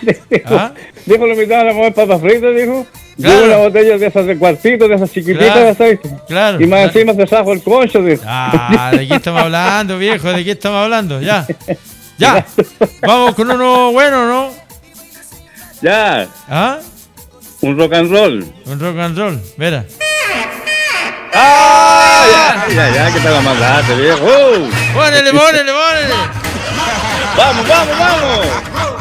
¿Ah? Dijo, lo invitaban a comer papas fritas, dijo. Claro. Llevo una botella de esas de cuartito, de esas chiquititas Claro. de aceite. Claro. Y más Claro. encima se trajo el concho, dijo. Ah, ¿de qué estamos hablando, viejo? ¿De qué estamos hablando? Ya. Ya. Vamos con uno bueno, ¿no? Ya, ¿Ah? un rock and roll. Un rock and roll. Mira. ¡Ah! Ya, que te la mandaste, viejo. ¡Pónele, pónele, pónele! ¡Vamos, vamos, vamos!